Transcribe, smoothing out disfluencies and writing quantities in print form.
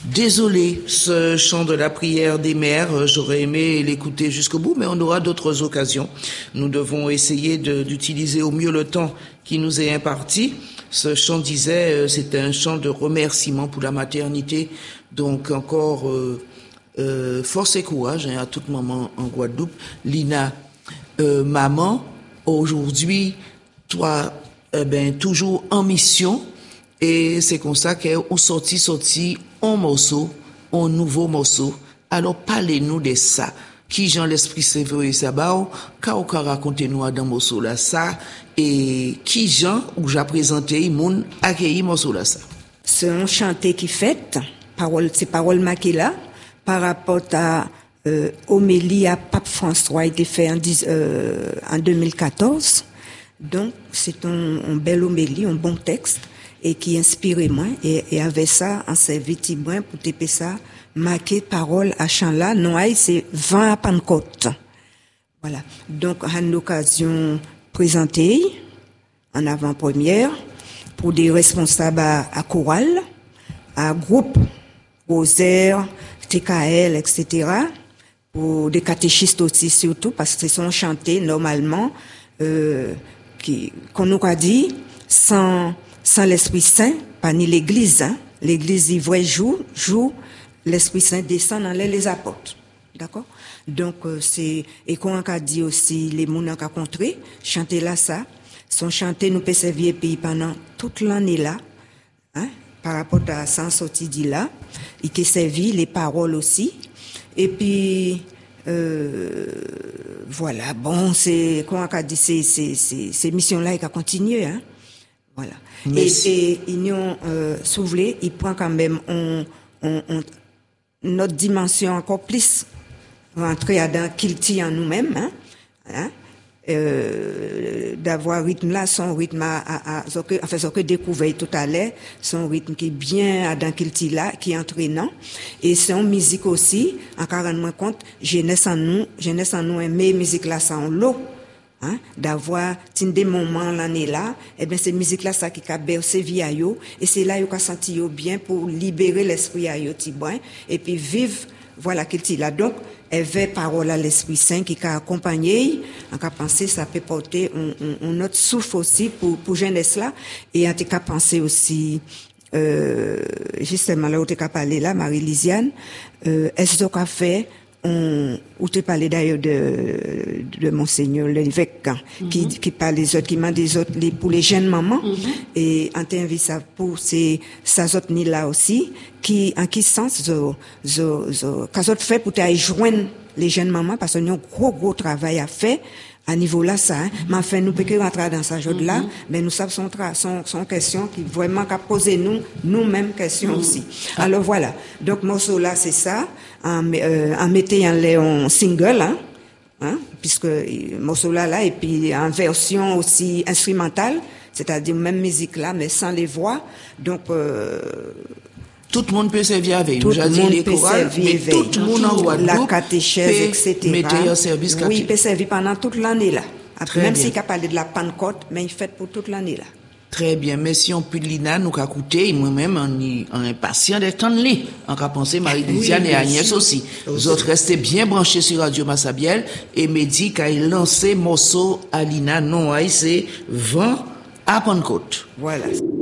Désolé, ce chant de la prière des mères, j'aurais aimé l'écouter jusqu'au bout, mais on aura d'autres occasions. Nous devons essayer d'utiliser au mieux le temps qui nous est imparti. Ce chant disait, c'était un chant de remerciement pour la maternité. Donc encore force et courage à toute maman en Guadeloupe. Lina, maman, aujourd'hui, toi, toujours en mission. Et c'est comme ça qu'on sorti un morceau, un nouveau morceau. Alors parlez-nous de ça. Qui Jean l'Esprit Sévère Sabao, qu'a racontez-nous dans morceau là ça, et qui Jean, où j'ai présenté, moun accueilli morceau là ça. C'est un chanté qui fait, c'est parole marquée là, par rapport à homélie à Pape François, été fait en 2014. Donc, c'est un bel homélie, un bon texte, et qui inspirait moi, et avec ça, en servi moi pour taper ça, marquer parole à chant là, non, c'est 20 à Pentecôte. Voilà. Donc, à l'occasion présentée, en avant-première, pour des responsables à chorale, à groupe, Rosaire, TKL, etc., pour des catéchistes aussi, surtout, parce que ce sont chantés, normalement, qu'on nous a dit, sans l'Esprit Saint, pas ni l'Église, hein. L'Église, il voit jour, l'Esprit Saint descend dans les apôtres. D'accord? Donc, et qu'on a dit aussi, les mounons qu'a contré, chanter là, ça, sont chantés, nous peut servir pays pendant toute l'année là, hein, par rapport à ça, sorti dit là, et qui servi les paroles aussi. Et puis, voilà, bon, c'est, qu'on a dit, ces missions-là, et qu'à continuer, hein. Voilà. Et Union Souvelé, il prend quand même notre dimension encore plus rentrer dans Kilti en nous-mêmes, hein, d'avoir rythme là, son rythme ce que découvert tout à l'heure, son rythme qui est bien dans Kilti là, qui est entraînant, et son musique aussi, en 40 compte, jeunesse en nous, aimer musique là, ça en l'eau. Hein, d'avoir des moments l'année là, et bien ces musiques là ça qui a bercé vie à yo, et c'est là yo qu'a senti yo bien pour libérer l'esprit à yo tibouin et puis vivre voilà qu'il t'y là. Donc elle veut parole à l'Esprit Saint qui a accompagné, on a pensé ça peut porter un autre souffle aussi pour jeunesse là, et on a pensé aussi justement là où tu as parlé là Marie-Lisiane, est-ce qu'on a fait où tu parlais d'ailleurs de Monseigneur l'évêque qui parle des autres, qui m'a des autres pour les jeunes mamans, et on t'invite ça pour ces autres ni là aussi qui en qui sens qu'as autres fait pour t'aller joindre les jeunes mamans parce que nous avons gros travail à faire à niveau là ça, hein. Mais enfin nous peut rentrer dans ça jour là, mais nous savons son question qui vraiment qu'a posé nous-mêmes question aussi. Alors voilà. Donc morceau là c'est ça en mettant en single hein, puisque morceau là et puis en version aussi instrumentale, c'est-à-dire même musique là mais sans les voix. Donc tout le monde peut servir avec. Tout le monde peut servir avec. Tout le monde en Guadeloupe. La catéchèse, etc. Mettez en service. Oui, il peut servir pendant toute l'année là. Très même bien. s'il a parlé de la Pentecôte, mais il fait pour toute l'année là. Très bien. Merci en plus de Lina, nous qu'a coûté, moi-même, en impatient d'être en lit. En qu'a pensé Marie-Lisiane et Agnès aussi. Vous autres restez bien branchés sur Radio Massabielle et me dit qu'il a lancé morceau à Lina, non, c'est 20 à Pentecôte. Voilà.